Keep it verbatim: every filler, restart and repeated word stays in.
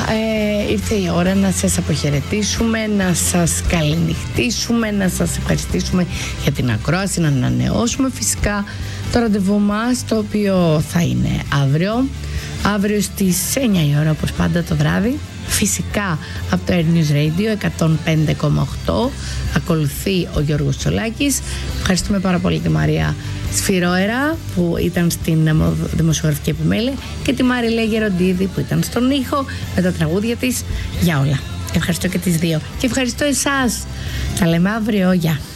ε, ήρθε η ώρα να σας αποχαιρετήσουμε, να σας καληνυχτήσουμε, να σας ευχαριστήσουμε για την ακρόαση, να ανανεώσουμε φυσικά το ραντεβού μας, το οποίο θα είναι αύριο. Αύριο στις εννιά η ώρα, όπως πάντα το βράδυ. Φυσικά από το Air News Radio εκατόν πέντε κόμμα οκτώ ακολουθεί ο Γιώργος Τσολάκης. Ευχαριστούμε πάρα πολύ τη Μαρία Σφυρόερα που ήταν στην δημοσιογραφική επιμέλεια και τη Μάριλα Γεροντίδη που ήταν στον ήχο με τα τραγούδια της, για όλα. Ευχαριστώ και τις δύο και ευχαριστώ εσάς. Τα λέμε αύριο, γεια.